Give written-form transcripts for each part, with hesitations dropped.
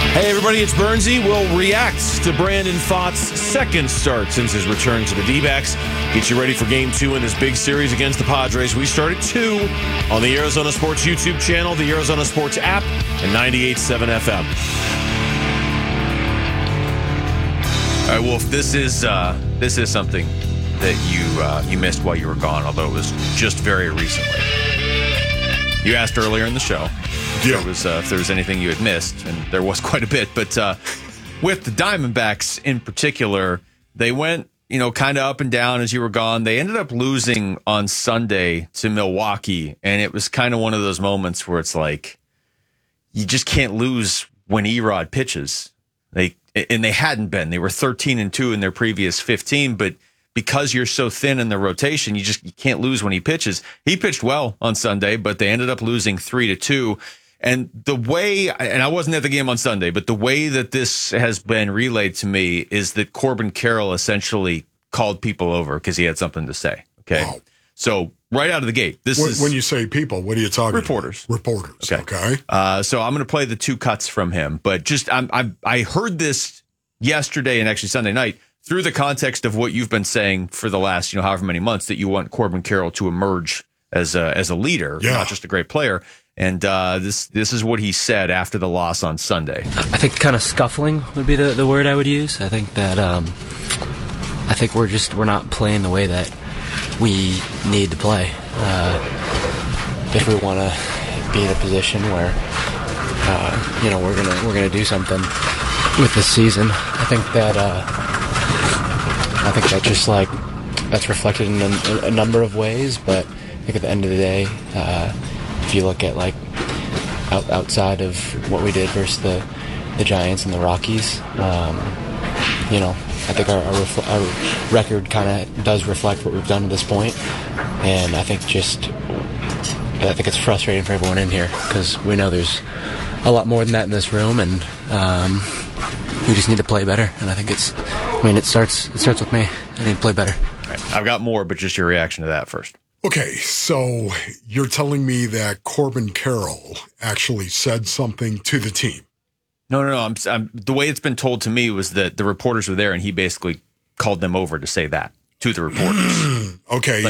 Hey everybody, it's Bernsey. We'll react to Brandon Pfaadt's second start since his return to the D-backs. Get you ready for Game 2 in this big series against the Padres. We start at 2 on the Arizona Sports YouTube channel, the Arizona Sports app, and 98.7 FM. All right, Wolf, this is something that you missed while you were gone, although it was just very recently. You asked earlier in the show if there was anything you had missed, and there was quite a bit. But with the Diamondbacks in particular, they went, kind of up and down as you were gone. They ended up losing on Sunday to Milwaukee, and it was kind of one of those moments where it's like, you just can't lose when Erod pitches. They hadn't been. They were 13-2 in their previous 15, but because you're so thin in the rotation, you can't lose when he pitches. He pitched well on Sunday, but they ended up losing 3-2. And the way, and I wasn't at the game on Sunday, but the way that this has been relayed to me is that Corbin Carroll essentially called people over because he had something to say. Okay. Wow. So right out of the gate, when you say people, what are you talking reporters. about? Reporters. Okay. So I'm going to play the two cuts from him, but I heard this yesterday and actually Sunday night through the context of what you've been saying for the last, however many months, that you want Corbin Carroll to emerge as a leader, not just a great player. And this is what he said after the loss on Sunday. I think kind of scuffling would be the word I would use. I think that we're not playing the way that we need to play. If we want to be in a position where we're gonna do something with this season, I think that just that's reflected in a number of ways. But I think at the end of the day, if you look at outside of what we did versus the Giants and the Rockies, I think our record kind of does reflect what we've done to this point, and I think it's frustrating for everyone in here because we know there's a lot more than that in this room, and we just need to play better. And I think it starts with me. I need to play better. All right. I've got more, but just your reaction to that first. Okay, so you're telling me that Corbin Carroll actually said something to the team? No. I'm the way it's been told to me was that the reporters were there, and he basically called them over to say that to the reporters. Okay,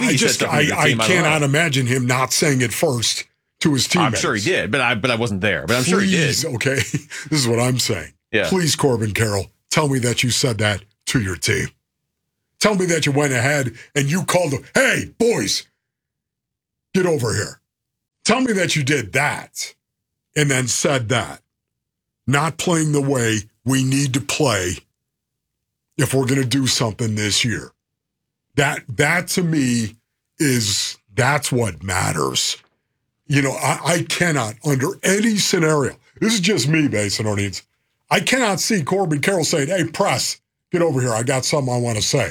I cannot imagine him not saying it first to his teammates. I'm sure he did, but I wasn't there. But I'm sure he did. Okay, this is what I'm saying. Yeah. Please, Corbin Carroll, tell me that you said that to your team. Tell me that you went ahead and you called them, hey, boys, get over here. Tell me that you did that and then said that. Not playing the way we need to play if we're going to do something this year. That to me that's what matters. I cannot, under any scenario, this is just me, Mason Orleans, I cannot see Corbin Carroll saying, hey, press, get over here. I got something I want to say.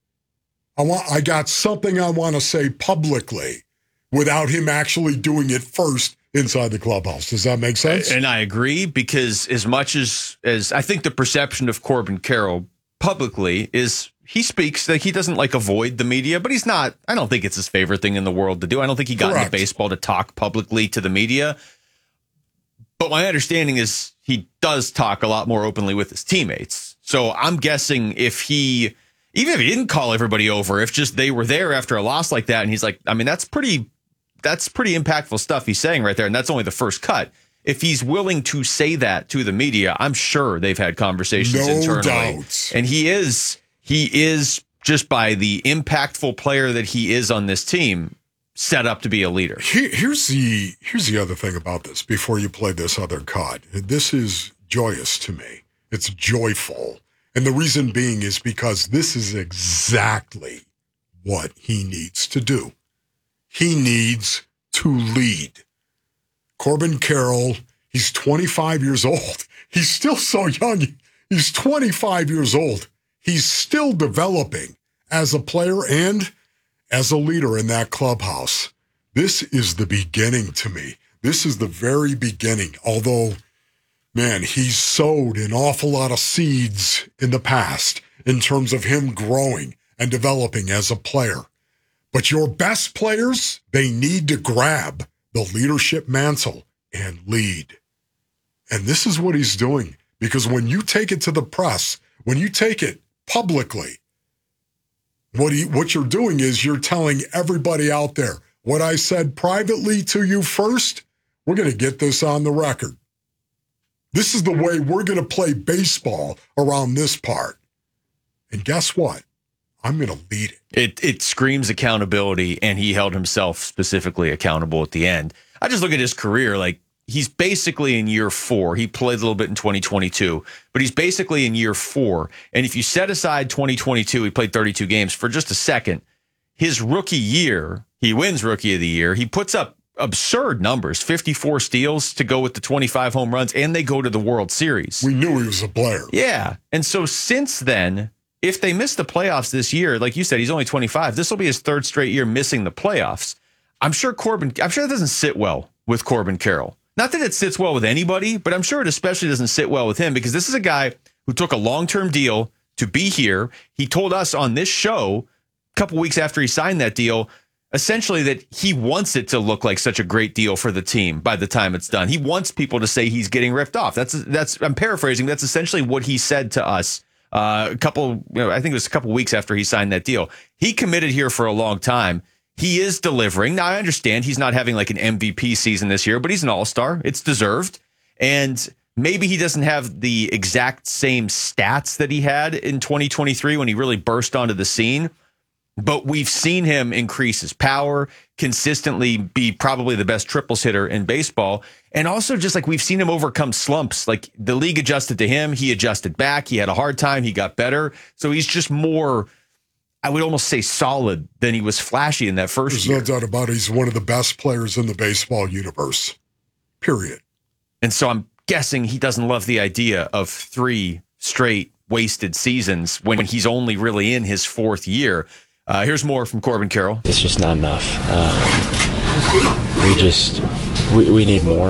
I got something I want to say publicly without him actually doing it first inside the clubhouse. Does that make sense? And I agree, because as much as I think the perception of Corbin Carroll publicly is he speaks, he doesn't avoid the media, but he's not, I don't think it's his favorite thing in the world to do. I don't think he got into baseball to talk publicly to the media. But my understanding is he does talk a lot more openly with his teammates. So I'm guessing even if he didn't call everybody over, if just they were there after a loss like that, and he's like, I mean, that's pretty impactful stuff he's saying right there, and that's only the first cut. If he's willing to say that to the media, I'm sure they've had conversations internally. Doubt. And he is just by the impactful player that he is on this team, set up to be a leader. Here's the other thing about this before you play this other cut. This is joyous to me. It's joyful. And the reason being is because this is exactly what he needs to do. He needs to lead. Corbin Carroll, he's 25 years old. He's still so young. He's 25 years old. He's still developing as a player and as a leader in that clubhouse. This is the beginning to me. This is the very beginning. Although, man, he's sowed an awful lot of seeds in the past in terms of him growing and developing as a player. But your best players, they need to grab the leadership mantle and lead. And this is what he's doing. Because when you take it to the press, when you take it publicly, what you're doing is you're telling everybody out there, what I said privately to you first, we're going to get this on the record. This is the way we're going to play baseball around this part. And guess what? I'm going to lead it. It screams accountability, and he held himself specifically accountable at the end. I just look at his career, like he's basically in year 4. He played a little bit in 2022, but he's basically in year 4. And if you set aside 2022, he played 32 games for just a second. His rookie year, he wins Rookie of the Year. He puts up absurd numbers, 54 steals to go with the 25 home runs, and they go to the World Series. We knew he was a player. Yeah. And so since then, if they miss the playoffs this year, like you said, he's only 25. This will be his 3rd straight year missing the playoffs. I'm sure it doesn't sit well with Corbin Carroll. Not that it sits well with anybody, but I'm sure it especially doesn't sit well with him because this is a guy who took a long-term deal to be here. He told us on this show a couple weeks after he signed that deal, essentially that he wants it to look like such a great deal for the team by the time it's done. He wants people to say he's getting ripped off. That's I'm paraphrasing. That's essentially what he said to us I think it was a couple weeks after he signed that deal. He committed here for a long time. He is delivering. Now, I understand he's not having like an MVP season this year, but he's an all-star. It's deserved. And maybe he doesn't have the exact same stats that he had in 2023 when he really burst onto the scene. But we've seen him increase his power, consistently be probably the best triples hitter in baseball. And also just like we've seen him overcome slumps. Like the league adjusted to him. He adjusted back. He had a hard time. He got better. So he's just more, I would almost say, solid than he was flashy in that first year. There's no doubt about it. He's one of the best players in the baseball universe. Period. And so I'm guessing he doesn't love the idea of 3 straight wasted seasons when he's only really in his 4th year. Here's more from Corbin Carroll. It's just not enough. We need more.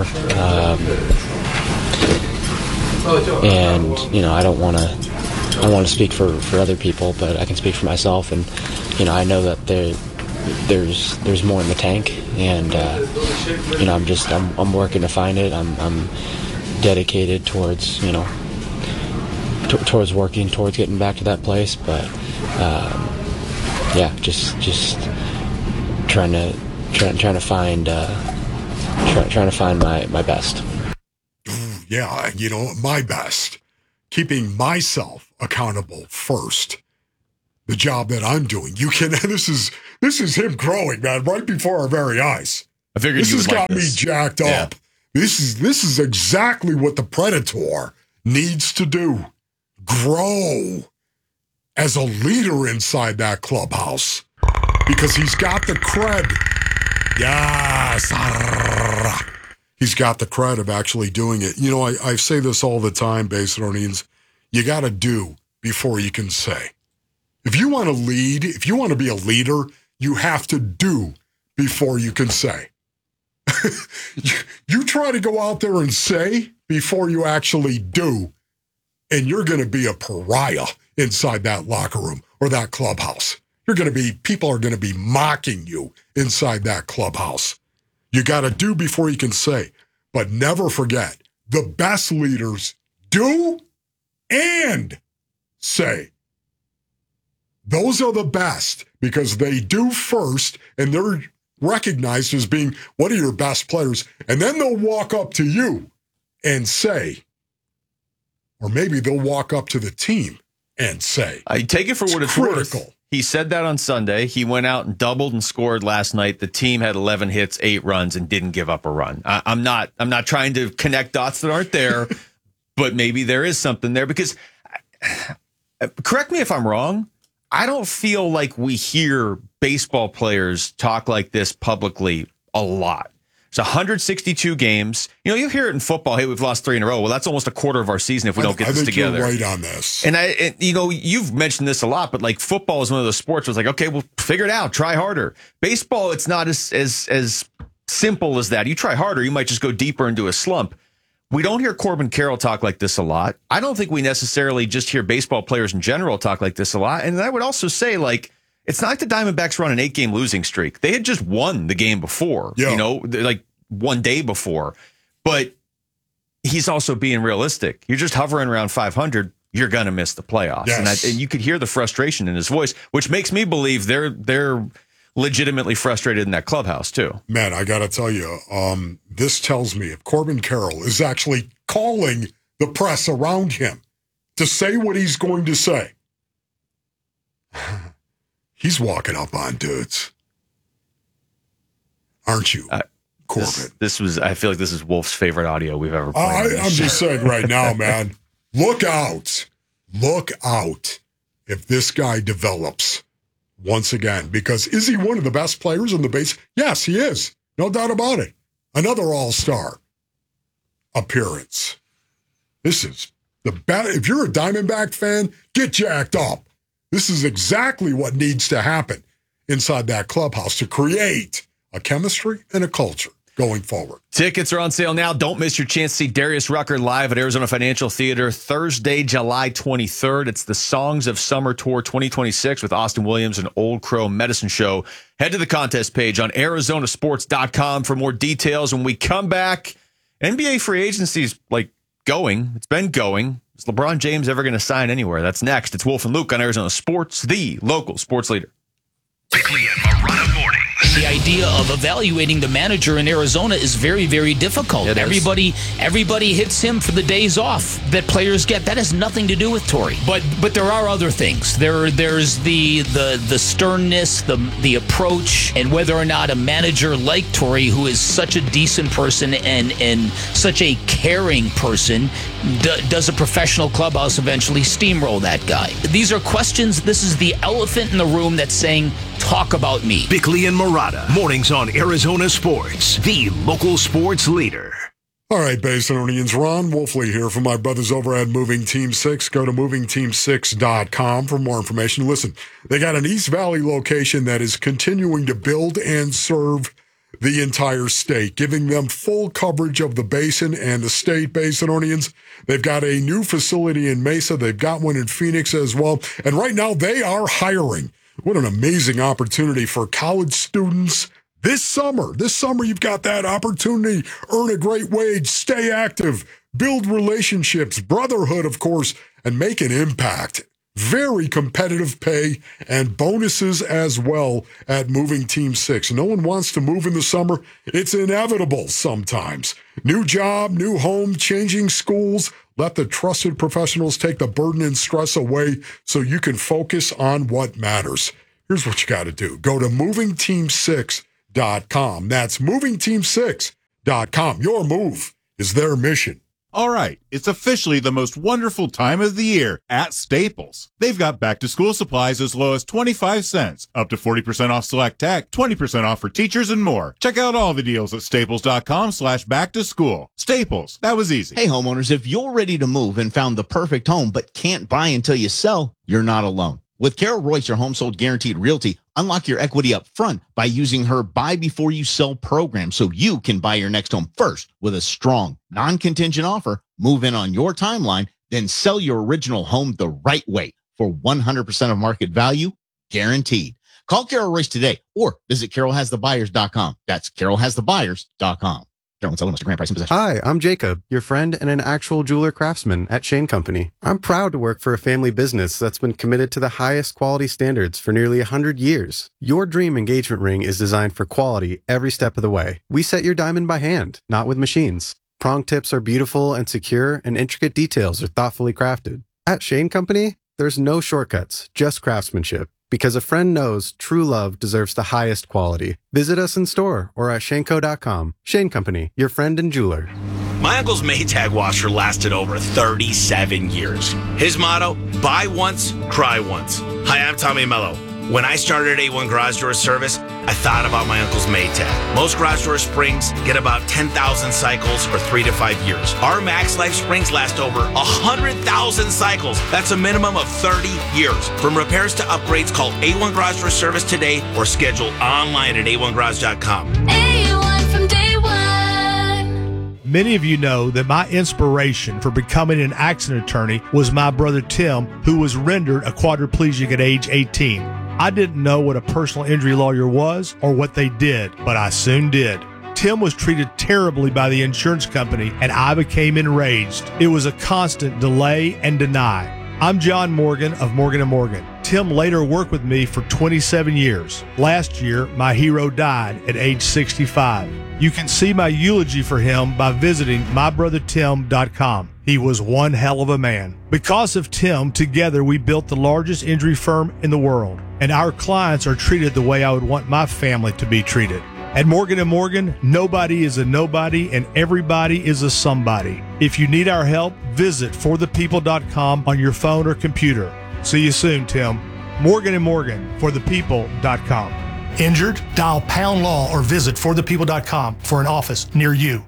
And I don't want to speak for other people, but I can speak for myself. And I know that there's more in the tank, and I'm working to find it. I'm dedicated towards towards working towards getting back to that place, but just trying to find my best. Yeah, my best. Keeping myself accountable first. The job that I'm doing. This is him growing, man, right before our very eyes. I figured this has got me jacked up. This is exactly what the Predator needs to do. Grow as a leader inside that clubhouse. Because he's got the cred. Yes. He's got the cred of actually doing it. I say this all the time, Basedonians. You got to do before you can say. If you want to lead, if you want to be a leader, you have to do before you can say. You try to go out there and say before you actually do, and you're going to be a pariah inside that locker room or that clubhouse. People are going to be mocking you inside that clubhouse. You got to do before you can say. But never forget, the best leaders do and say. Those are the best because they do first and they're recognized as being one of your best players. And then they'll walk up to you and say, or maybe they'll walk up to the team and say. I take it for what it's critical. Worth. He said that on Sunday. He went out and doubled and scored last night. The team had 11 hits, 8 runs, and didn't give up a run. I'm not trying to connect dots that aren't there, but maybe there is something there because, correct me if I'm wrong, I don't feel like we hear baseball players talk like this publicly a lot. It's 162 games. You hear it in football. Hey, we've lost 3 in a row. Well, that's almost a quarter of our season if we don't get this together. I think you're right on this. And you've mentioned this a lot, but like football is one of those sports where it's like, okay, well, figure it out. Try harder. Baseball, it's not as simple as that. You try harder, you might just go deeper into a slump. We don't hear Corbin Carroll talk like this a lot. I don't think we necessarily just hear baseball players in general talk like this a lot. And I would also say, like, it's not like the Diamondbacks run an 8-game losing streak. They had just won the game before, like one day before. But he's also being realistic. You're just hovering around 500. You're going to miss the playoffs. Yes. And you could hear the frustration in his voice, which makes me believe they're legitimately frustrated in that clubhouse too. Man, I got to tell you, this tells me if Corbin Carroll is actually calling the press around him to say what he's going to say, he's walking up on dudes. Aren't you, Corbin? I feel like this is Wolf's favorite audio we've ever played. I'm just saying right now, man, look out. Look out if this guy develops once again. Because is he one of the best players in the base? Yes, he is. No doubt about it. Another all-star appearance. This is the best. If you're a Diamondback fan, get jacked up. This is exactly what needs to happen inside that clubhouse to create a chemistry and a culture going forward. Tickets are on sale now. Don't miss your chance to see Darius Rucker live at Arizona Financial Theater Thursday, July 23rd. It's the Songs of Summer Tour 2026 with Austin Williams and Old Crow Medicine Show. Head to the contest page on arizonasports.com for more details. When we come back, NBA free agency's going. It's been going. Is LeBron James ever going to sign anywhere? That's next. It's Wolf and Luke on Arizona Sports, the local sports leader. Bickley and Marotta mornings. The idea of evaluating the manager in Arizona is very, very difficult. Everybody hits him for the days off that players get. That has nothing to do with Torey. But there are other things. There's the sternness, the approach, and whether or not a manager like Torey, who is such a decent person and such a caring person, does a professional clubhouse eventually steamroll that guy? These are questions. This is the elephant in the room that's saying, talk about me. Bickley and Marotta, mornings on Arizona Sports, the local sports leader. All right, Basinonians, Ron Wolfley here from my brothers over at Moving Team 6. Go to movingteam6.com for more information. Listen, they got an East Valley location that is continuing to build and serve the entire state, giving them full coverage of the basin and the state. Basinonians, they've got a new facility in Mesa. They've got one in Phoenix as well. And right now they are hiring. What an amazing opportunity for college students this summer. This summer, you've got that opportunity. Earn a great wage, stay active, build relationships, brotherhood, of course, and make an impact. Very competitive pay and bonuses as well at Moving Team 6. No one wants to move in the summer. It's inevitable sometimes. New job, new home, changing schools. Let the trusted professionals take the burden and stress away so you can focus on what matters. Here's what you got to do. Go to movingteam6.com. That's movingteam6.com. Your move is their mission. All right, it's officially the most wonderful time of the year at Staples. They've got back-to-school supplies as low as 25 cents, up to 40% off select tech, 20% off for teachers, and more. Check out all the deals at staples.com/back-to-school. Staples, that was easy. Hey, homeowners, if you're ready to move and found the perfect home but can't buy until you sell, you're not alone. With Carol Royce, your Home Sold Guaranteed Realty, unlock your equity up front by using her Buy Before You Sell program so you can buy your next home first with a strong, non-contingent offer, move in on your timeline, then sell your original home the right way for 100% of market value, guaranteed. Call Carol Royce today or visit carolhasthebuyers.com. That's carolhasthebuyers.com. Carol, selling Mr. Grant Price in possession. Hi, I'm Jacob, your friend and an actual jeweler craftsman at Shane Company. I'm proud to work for a family business that's been committed to the highest quality standards for nearly 100 years. Your dream engagement ring is designed for quality every step of the way. We set your diamond by hand, not with machines. Prong tips are beautiful and secure, and intricate details are thoughtfully crafted. At Shane Company, there's no shortcuts, just craftsmanship. Because a friend knows true love deserves the highest quality. Visit us in store or at shaneco.com. Shane Company, your friend and jeweler. My uncle's Maytag washer lasted over 37 years. His motto, buy once, cry once. Hi, I'm Tommy Mello. When I started A1 Garage Door Service, I thought about my uncle's Maytag. Most garage door springs get about 10,000 cycles or 3 to 5 years. Our Max Life springs last over 100,000 cycles. That's a minimum of 30 years. From repairs to upgrades, call A1 Garage Door Service today or schedule online at a1garage.com. A1 from day one. Many of you know that my inspiration for becoming an accident attorney was my brother Tim, who was rendered a quadriplegic at age 18. I didn't know what a personal injury lawyer was or what they did, but I soon did. Tim was treated terribly by the insurance company, and I became enraged. It was a constant delay and deny. I'm John Morgan of Morgan & Morgan. Tim later worked with me for 27 years. Last year, my hero died at age 65. You can see my eulogy for him by visiting mybrothertim.com. He was one hell of a man. Because of Tim, together we built the largest injury firm in the world, and our clients are treated the way I would want my family to be treated. At Morgan & Morgan, nobody is a nobody and everybody is a somebody. If you need our help, visit forthepeople.com on your phone or computer. See you soon, Tim. Morgan & Morgan, forthepeople.com. Injured? Dial pound law or visit forthepeople.com for an office near you.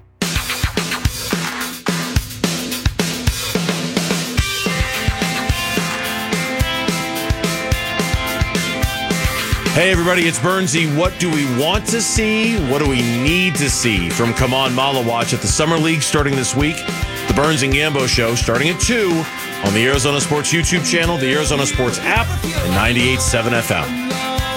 Hey everybody, it's Bernsey. What do we want to see? What do we need to see from Come On Mala Watch at the Summer League starting this week? The Burns and Gambo Show starting at 2 on the Arizona Sports YouTube channel, the Arizona Sports app, and 98.7 FM.